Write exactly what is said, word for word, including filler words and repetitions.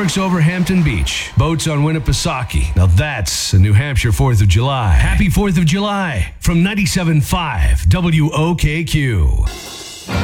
Fireworks over Hampton Beach. Boats on Winnipesaukee. Now that's a New Hampshire fourth of July. Happy fourth of July from ninety-seven point five W O K Q.